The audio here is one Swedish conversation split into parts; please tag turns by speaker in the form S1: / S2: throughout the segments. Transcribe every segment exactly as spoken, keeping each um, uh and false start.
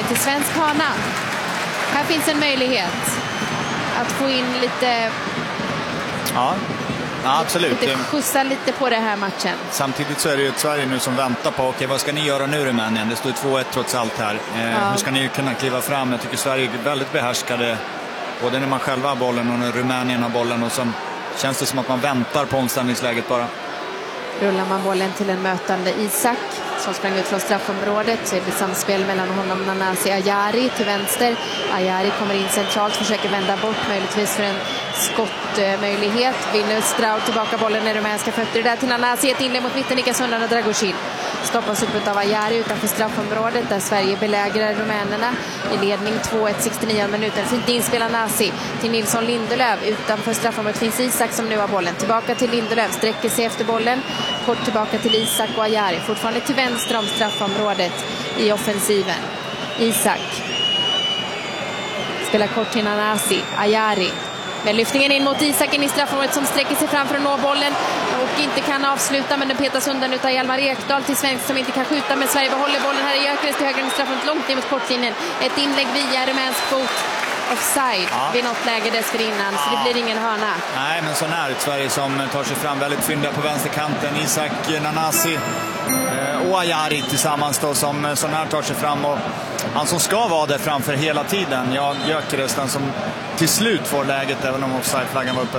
S1: kontring till svensk hörna. Här finns en möjlighet att få in lite...
S2: Ja, ja absolut.
S1: Lite skjutsa lite på det här matchen.
S2: Samtidigt så är det ju ett Sverige nu som väntar på, okej, vad ska ni göra nu, Rumänien? Det står två ett trots allt här. Eh, ja. Hur ska ni kunna kliva fram? Jag tycker Sverige är väldigt behärskade, både när man själva har bollen och när Rumänien har bollen. Och som känns det som att man väntar på omställningsläget bara.
S1: Rullar man bollen till en mötande Isak som sprang ut från straffområdet, så är det samspel mellan honom och Nanasi Ajari till vänster. Ajari kommer in centralt, försöker vända bort möjligtvis för en skottmöjlighet. Vinner Straud tillbaka bollen i rumänska fötter. Där till Nanasi, ett inlägg mot mitten, Nika Sundan och Dragoshin. Stoppas upp av Ajari utanför straffområdet där Sverige belägrar rumänerna i ledning två ett sextionio minuten. Fint inspelar Nasi till Nilsson Lindelöf. Utanför straffområdet finns Isak som nu har bollen. Tillbaka till Lindelöf, sträcker sig efter bollen. Kort tillbaka till Isak och Ajari. Fortfarande till vänster om straffområdet i offensiven. Isak spelar kort till Nanasi Ajari. Men lyftningen in mot Isak in i straffområdet som sträcker sig fram för att nå bollen och inte kan avsluta, men den petas undan utav Hjalmar Ekdal till svensk som inte kan skjuta, men Sverige behåller bollen här i Gyökeres till höger i straffområdet långt ner mot kortlinjen. Ett inlägg via rumänsk fot. Offside ja. Vid något läge dessförinnan, ja. Så det blir ingen hörna.
S2: Nej, men så när ett Sverige som tar sig fram väldigt fyndiga på vänsterkanten. Isak, Nanasi eh, och Ajari tillsammans då, som sån här tar sig fram. Och han som ska vara där framför hela tiden, ja, Gyökeres, den som till slut får läget även om offside-flaggan var uppe.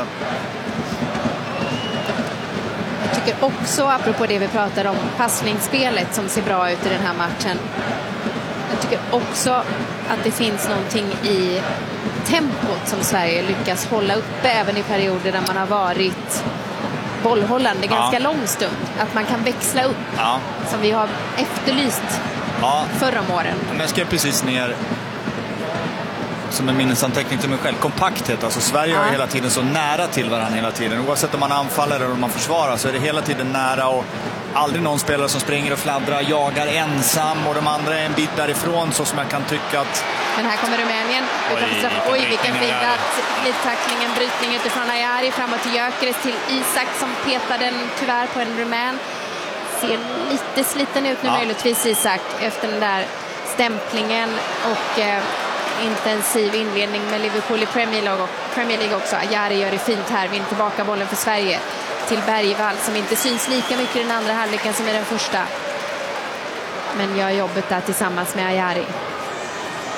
S1: Jag tycker också, apropå det vi pratar om, passningsspelet som ser bra ut i den här matchen. Jag tycker också att det finns någonting i tempot som Sverige lyckas hålla uppe även i perioder där man har varit bollhållande ganska ja. lång stund. Att man kan växla upp ja. som vi har efterlyst ja. förra om åren.
S2: Men jag skrev precis ner som en minnesanteckning till mig själv. Kompakthet, alltså Sverige ja. har hela tiden så nära till varandra hela tiden. Oavsett om man anfaller eller om man försvarar så är det hela tiden nära, och aldrig någon spelare som springer och fladdrar, jagar ensam och de andra är en bit därifrån, så som jag kan tycka att...
S1: Men här kommer Rumänien. Oj, Oj vilken fint tackling, en brytning utifrån Ajari framåt till Gyökeres till Isak som petar den tyvärr på en rumän. Ser lite sliten ut nu ja. möjligtvis Isak efter den där stämplingen och... Eh, intensiv inledning med Liverpool i Premier League, Premier League också. Ajari gör det fint här, vinner tillbaka bollen för Sverige till Bergvall som inte syns lika mycket i den andra halvleken som i den första, men gör jobbet där tillsammans med Ajari.